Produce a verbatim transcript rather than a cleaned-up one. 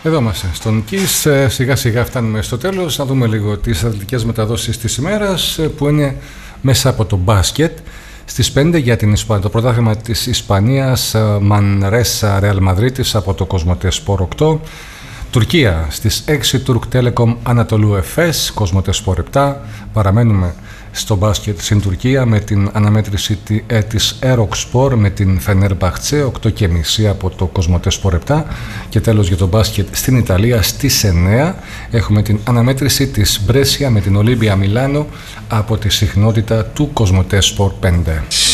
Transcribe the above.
Εδώ είμαστε στον Kiss, σιγά σιγά φτάνουμε στο τέλος. Να δούμε λίγο τις αθλητικές μεταδόσεις της ημέρας που είναι μέσα από το μπάσκετ. Στις πέντε για την Ισπανία, το πρωτάθλημα της Ισπανίας, Μανρέσα Ρεάλ Μαδρίτης από το Κοσμοτέ Σπορ οκτώ. Τουρκία στις έξι, Τουρκ Τέλεκομ Ανατολού Εφές, Κοσμοτέ Σπορ επτά. Παραμένουμε στο μπάσκετ στην Τουρκία με την αναμέτρηση της Eroxspor με την Fenerbahçe οκτώ και μισή από το Κοσμοτέ Σπορ επτά. Και τέλος για το μπάσκετ στην Ιταλία στις εννέα έχουμε την αναμέτρηση της Μπρέσια με την Ολύμπια Μιλάνο από τη συχνότητα του Κοσμοτέ Σπορ πέντε.